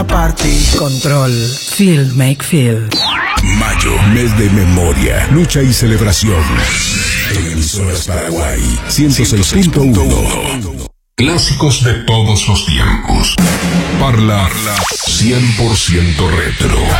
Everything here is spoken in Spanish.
Party. Control. Feel, make feel. Mayo, mes de memoria, lucha y celebración. En Emisoras Paraguay, 106.1. Clásicos de todos los tiempos. Parla 100% retro.